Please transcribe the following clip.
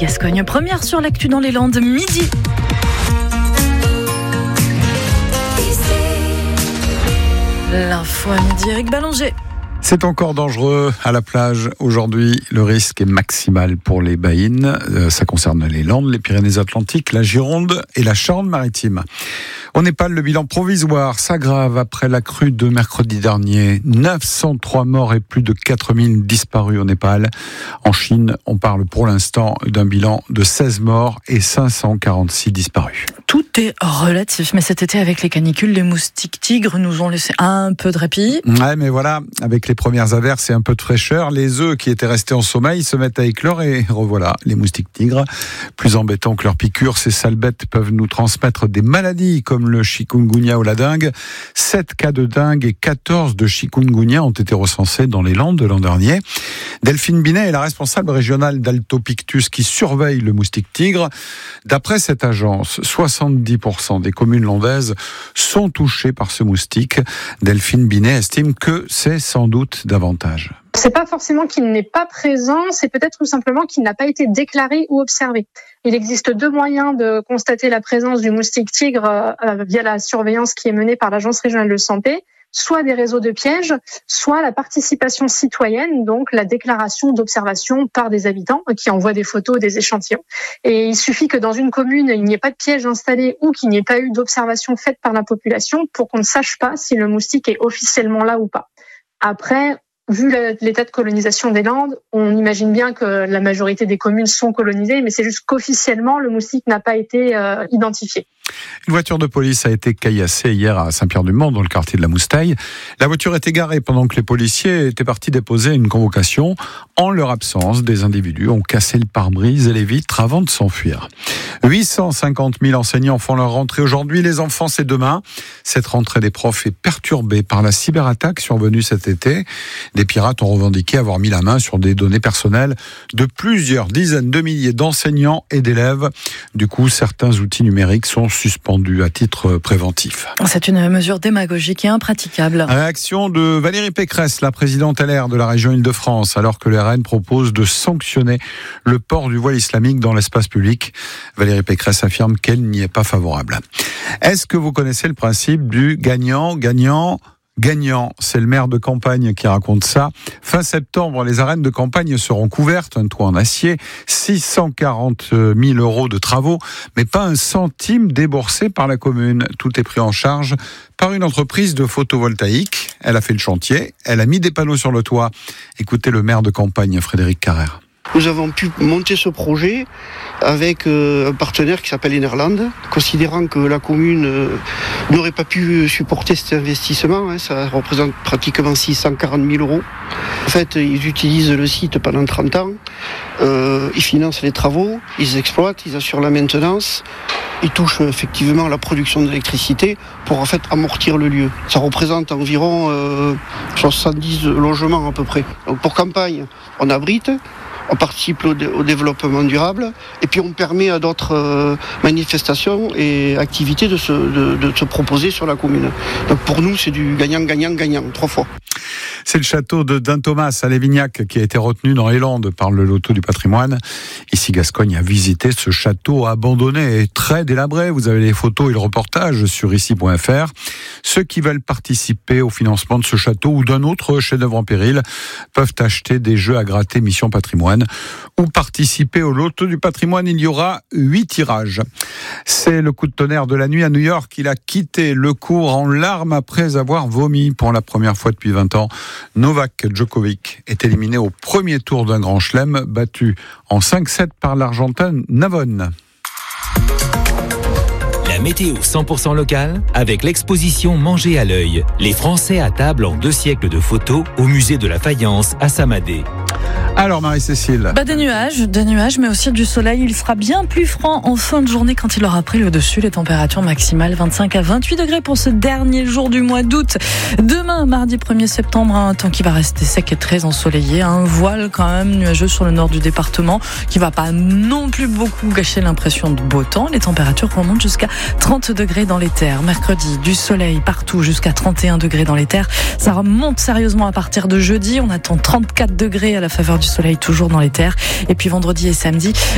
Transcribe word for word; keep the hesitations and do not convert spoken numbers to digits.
Gascogne. Première sur l'actu dans les Landes, midi. L'info à midi, Eric Ballanger. C'est encore dangereux à la plage. Aujourd'hui, le risque est maximal pour les baïnes. Euh, ça concerne les Landes, les Pyrénées-Atlantiques, la Gironde et la Charente-Maritime. Au Népal, le bilan provisoire s'aggrave après la crue de mercredi dernier. neuf cent trois morts et plus de quatre mille disparus au Népal. En Chine, on parle pour l'instant d'un bilan de seize morts et cinq cent quarante-six disparus. Tout est relatif, mais cet été, avec les canicules, les moustiques tigres nous ont laissé un peu de répit. Ouais, mais voilà, avec les premières averses et un peu de fraîcheur, les œufs qui étaient restés en sommeil se mettent à éclore et revoilà les moustiques tigres. Plus embêtant que leurs piqûres, ces sales bêtes peuvent nous transmettre des maladies comme le chikungunya ou la dengue. sept cas de dengue et quatorze de chikungunya ont été recensés dans les Landes l'an dernier. Delphine Binet est la responsable régionale d'Altopictus qui surveille le moustique tigre. D'après cette agence, soixante-dix pour cent des communes landaises sont touchées par ce moustique. Delphine Binet estime que c'est sans doute davantage. C'est pas forcément qu'il n'est pas présent, c'est peut-être tout simplement qu'il n'a pas été déclaré ou observé. Il existe deux moyens de constater la présence du moustique tigre euh, via la surveillance qui est menée par l'Agence régionale de santé, soit des réseaux de pièges, soit la participation citoyenne, donc la déclaration d'observation par des habitants qui envoient des photos, des échantillons. Et il suffit que dans une commune, il n'y ait pas de piège installé ou qu'il n'y ait pas eu d'observation faite par la population pour qu'on ne sache pas si le moustique est officiellement là ou pas. Après, vu l'état de colonisation des Landes, on imagine bien que la majorité des communes sont colonisées, mais c'est juste qu'officiellement, le moustique n'a pas été euh, identifié. Une voiture de police a été caillassée hier à Saint-Pierre-du-Mont, dans le quartier de la Moustaille. La voiture était garée pendant que les policiers étaient partis déposer une convocation. En leur absence, des individus ont cassé le pare-brise et les vitres avant de s'enfuir. huit cent cinquante mille enseignants font leur rentrée aujourd'hui. Les enfants, c'est demain. Cette rentrée des profs est perturbée par la cyberattaque survenue cet été. Des pirates ont revendiqué avoir mis la main sur des données personnelles de plusieurs dizaines de milliers d'enseignants et d'élèves. Du coup, certains outils numériques sont suspendus à titre préventif. C'est une mesure démagogique et impraticable. Réaction de Valérie Pécresse, la présidente L R de la région Île-de-France, alors que le R N propose de sanctionner le port du voile islamique dans l'espace public. Valérie Pécresse affirme qu'elle n'y est pas favorable. Est-ce que vous connaissez le principe du gagnant-gagnant Gagnant, c'est le maire de campagne qui raconte ça. Fin septembre, les arènes de campagne seront couvertes, un toit en acier, six cent quarante mille euros de travaux, mais pas un centime déboursé par la commune. Tout est pris en charge par une entreprise de photovoltaïque. Elle a fait le chantier, elle a mis des panneaux sur le toit. Écoutez le maire de campagne, Frédéric Carrère. Nous avons pu monter ce projet avec un partenaire qui s'appelle Enerland, considérant que la commune n'aurait pas pu supporter cet investissement. Ça représente pratiquement six cent quarante mille euros. En fait, ils utilisent le site pendant trente ans, euh, ils financent les travaux, ils exploitent, ils assurent la maintenance. Ils touchent effectivement la production d'électricité pour en fait amortir le lieu. Ça représente environ euh, soixante-dix logements à peu près. Donc pour campagne, on abrite. On participe au, dé- au développement durable et puis on permet à d'autres euh, manifestations et activités de se, de, de se proposer sur la commune. Donc pour nous, c'est du gagnant-gagnant-gagnant, trois fois. C'est le château de Dun-Thomas à Lévignac qui a été retenu dans les Landes par le loto du patrimoine. Ici, Gascogne a visité ce château abandonné et très délabré. Vous avez les photos et le reportage sur ici point f r. Ceux qui veulent participer au financement de ce château ou d'un autre chef-d'œuvre en péril peuvent acheter des jeux à gratter Mission Patrimoine ou participer au loto du patrimoine. Il y aura huit tirages. C'est le coup de tonnerre de la nuit à New York. Il a quitté le court en larmes après avoir vomi pour la première fois depuis vingt ans. Novak Djokovic est éliminé au premier tour d'un grand chelem, battu en cinq sept par l'Argentin Navone. La météo cent pour cent locale avec l'exposition Manger à l'œil. Les Français à table en deux siècles de photos au musée de la faïence à Samadé. Alors Marie-Cécile. Bah des nuages, des nuages, mais aussi du soleil. Il fera bien plus franc en fin de journée quand il aura pris le dessus. Les températures maximales vingt-cinq à vingt-huit degrés pour ce dernier jour du mois d'août. Demain, mardi premier septembre, un temps qui va rester sec et très ensoleillé. Un voile quand même nuageux sur le nord du département qui va pas non plus beaucoup gâcher l'impression de beau temps. Les températures remontent jusqu'à trente degrés dans les terres. Mercredi, du soleil partout jusqu'à trente et un degrés dans les terres. Ça remonte sérieusement à partir de jeudi. On attend trente-quatre degrés à la faveur du soleil toujours dans les terres. Et puis vendredi et samedi,